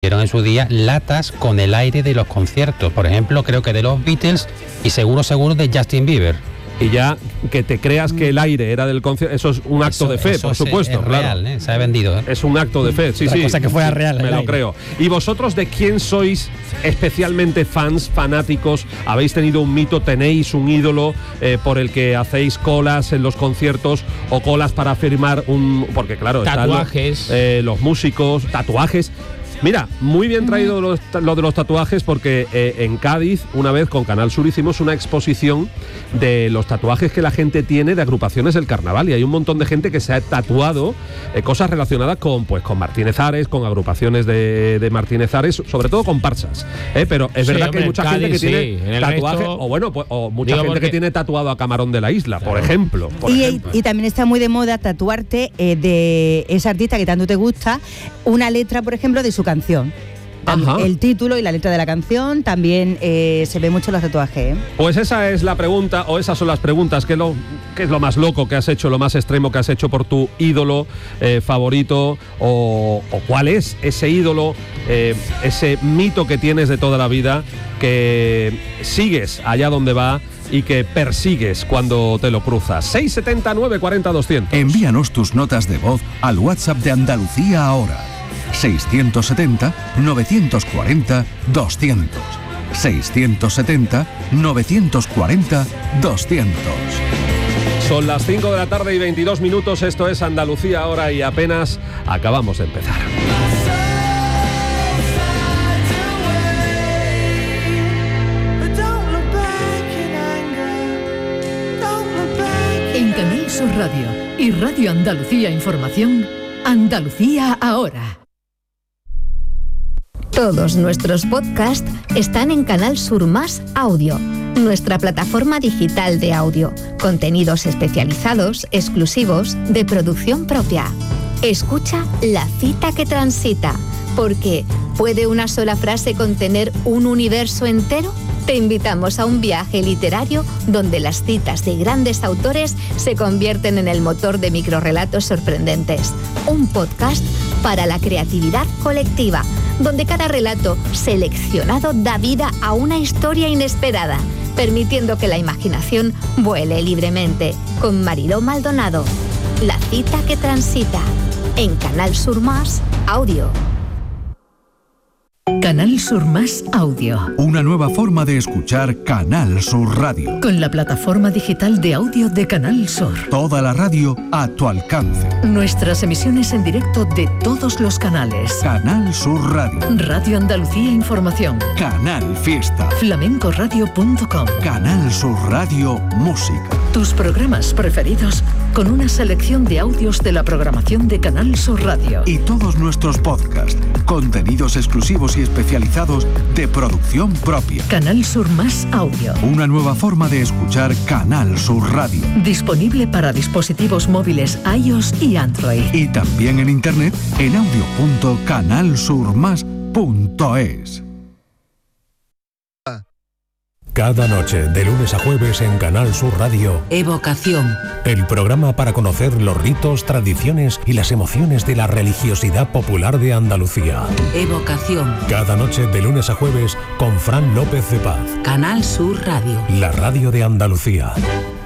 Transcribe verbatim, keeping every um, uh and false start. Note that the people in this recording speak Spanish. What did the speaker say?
en su día latas con el aire de los conciertos, por ejemplo, creo que de los Beatles y seguro seguro de Justin Bieber. Y ya que te creas que el aire era del concierto, eso es un acto eso, de fe, por supuesto. Es, es claro. real, ¿eh? Se ha vendido. ¿eh? Es un acto de fe, sí, Otra sí. cosa que fuera real. Me lo aire. creo. ¿Y vosotros de quién sois especialmente fans, fanáticos? ¿Habéis tenido un mito, tenéis un ídolo eh, por el que hacéis colas en los conciertos o colas para firmar un... Porque claro, tatuajes. Están los, eh, los músicos, tatuajes... Mira, muy bien traído lo, lo de los tatuajes porque eh, en Cádiz, una vez con Canal Sur hicimos una exposición de los tatuajes que la gente tiene de agrupaciones del carnaval y hay un montón de gente que se ha tatuado eh, cosas relacionadas con, pues, con Martínez Ares, con agrupaciones de, de Martínez Ares, sobre todo comparsas. ¿eh? Pero es sí, verdad hombre, que hay mucha Cádiz, gente que sí. tiene tatuajes, resto, o bueno, pues, o mucha digo gente porque... que tiene tatuado a Camarón de la Isla, claro. por ejemplo. Por y, ejemplo. y también está muy de moda tatuarte eh, de ese artista que tanto te gusta, una letra, por ejemplo, de su canción. Ajá. El título y la letra de la canción también eh, se ve mucho en los tatuajes. ¿eh? Pues esa es la pregunta, o esas son las preguntas. ¿Qué es lo, qué es lo más loco que has hecho, lo más extremo que has hecho por tu ídolo eh, favorito? O, o cuál es ese ídolo, eh, ese mito que tienes de toda la vida, que sigues allá donde va y que persigues cuando te lo cruzas? seis setenta, nueve cuarenta, doscientos. Envíanos tus notas de voz al WhatsApp de Andalucía ahora. seiscientos setenta, novecientos cuarenta, doscientos. seiscientos setenta, novecientos cuarenta, doscientos. Son las cinco de la tarde y veintidós minutos. Esto es Andalucía ahora y apenas acabamos de empezar. En Canal Sur Radio y Radio Andalucía Información, Andalucía ahora. Todos nuestros podcasts están en Canal Sur Más Audio, nuestra plataforma digital de audio, contenidos especializados, exclusivos, de producción propia. Escucha La cita que transita, porque ¿puede una sola frase contener un universo entero? Te invitamos a un viaje literario donde las citas de grandes autores se convierten en el motor de microrrelatos sorprendentes. Un podcast para la creatividad colectiva, donde cada relato seleccionado da vida a una historia inesperada, permitiendo que la imaginación vuele libremente. Con Mariló Maldonado. La cita que transita. En Canal Sur Más Audio. Canal Sur Más Audio. Una nueva forma de escuchar Canal Sur Radio. Con la plataforma digital de audio de Canal Sur. Toda la radio a tu alcance. Nuestras emisiones en directo de todos los canales. Canal Sur Radio. Radio Andalucía Información. Canal Fiesta. flamencoradio punto com. Canal Sur Radio Música. Tus programas preferidos con una selección de audios de la programación de Canal Sur Radio. Y todos nuestros podcasts, contenidos exclusivos y especializados de producción propia. Canal Sur Más Audio. Una nueva forma de escuchar Canal Sur Radio. Disponible para dispositivos móviles iOS y Android. Y también en internet en audio punto canal sur más punto es. Cada noche, de lunes a jueves en Canal Sur Radio, Evocación. El programa para conocer los ritos, tradiciones y las emociones de la religiosidad popular de Andalucía. Evocación. Cada noche, de lunes a jueves, con Fran López de Paz. Canal Sur Radio. La radio de Andalucía.